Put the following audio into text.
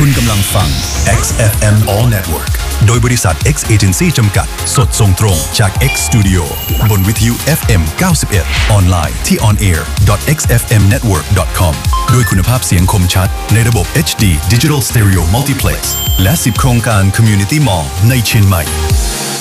คุณกำลังฟัง XFM All Network โดยบริษัท X Agency จำกัดสดส่งตรงจาก X Studio บนวิทยุ FM 91 ออนไลน์ที่ onair.xfmnetwork.com ด้วยคุณภาพเสียงคมชัดในระบบ HD Digital Stereo Multiplex และ 10 โครงการ Community Mall ในเชียงใหม่